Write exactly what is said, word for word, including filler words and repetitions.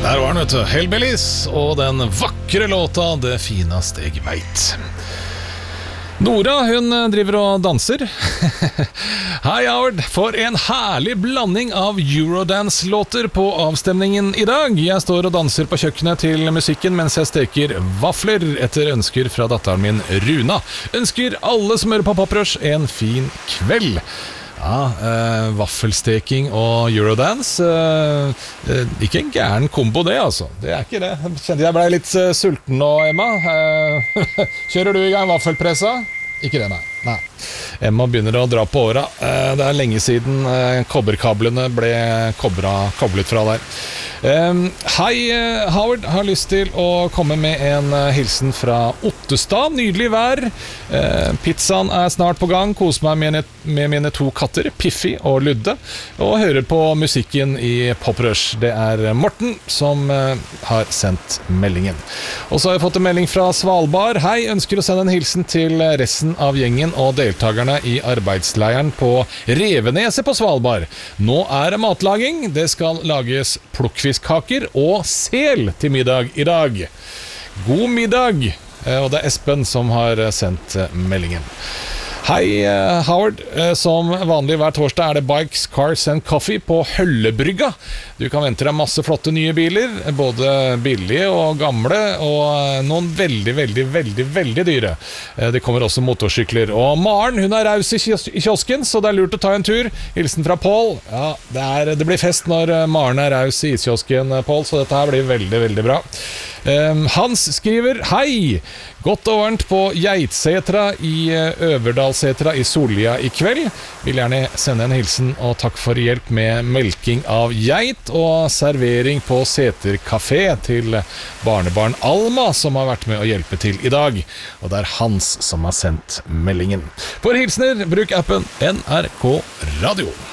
Der var den, vet du, Hellbillies og den vakre låta Det fineste jeg vet. Nora, hun driver og danser. Hei, Howard. For en herlig blanding av Eurodance-låter på avstemningen i dag. Jeg står og danser på kjøkkenet til musikken mens jeg steker vafler etter ønsker fra datteren min Runa. Ønsker alle som hører på Pop Rush en fin kveld. Ja, eh, vaffelsteking og Eurodance eh, eh, Ikke en gæren kombo det, altså. Det er ikke det. Kjente jeg ble litt uh, sulten nå, Emma. eh, Kjører du i gang vaffelpressa? Ikke det, nei. nei Emma begynner å dra på åra. eh, Det er lenge siden eh, kobberkablene ble kobra, koblet fra der. Um, hei, uh, Howard, har lyst til å komme med en uh, hilsen fra Ottestad. Nydelig vær. uh, Pizzaen er snart på gang. Koser meg med, med mine to katter, Piffi og Ludde, og hører på musikken i Pop Rush. Det er Morten som uh, har sendt meldingen. Og så har jeg fått en melding fra Svalbard. Hei, ønsker å sende en hilsen til resten av gjengen og deltakerne i arbeidsleiren på Reveneset på Svalbard. Nå er det matlaging. Det skal lages plukkfiskkaker og sel til middag i dag. God middag! Og det er Espen som har sendt meldingen. Hei, Howard. Som vanlig hver torsdag er det Bikes, Cars and Coffee på Høllebrygga. Du kan vente deg masse flotte nye biler, både billige og gamle, og noen veldig, veldig, veldig, veldig dyre. Det kommer også motorsykler. Og Maren, hun er raus i kiosken, så det er lurt å ta en tur. Hilsen fra Paul. Ja, det, er, det blir fest når Maren er raus i kiosken, Paul, så dette her blir veldig, veldig bra. Um, Hans skriver: Hei, godt og varmt på Geitsetra i Øverdalsetra i Sollia i kveld. Vil gjerne sende en hilsen og takk for hjelp med melking av geit og servering på Seter Café til barnebarn Alma, som har vært med å hjelpe til i dag. Og det er Hans som har sendt meldingen. For hilsener, bruk appen N R K Radio.